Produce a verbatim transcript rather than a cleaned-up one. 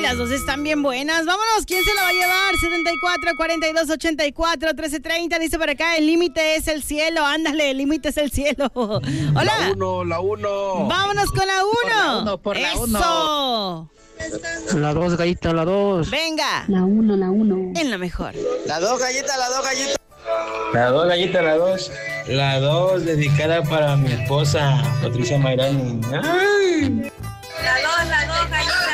las dos están bien buenas. Vámonos, ¿quién se la va a llevar? setenta y cuatro, cuarenta y dos, ochenta y cuatro, trece treinta. Dice por acá, el límite es el cielo. Ándale, el límite es el cielo. Hola. La uno, la uno. Vámonos con la uno. Por la uno, por la Eso. uno. La dos, gallita, la dos. Venga. La uno, la uno. En lo mejor. La dos galletas, la dos galletas. La dos, gallita, la dos. La dos, dedicada para mi esposa, Patricia Mayrani. ¡Ay!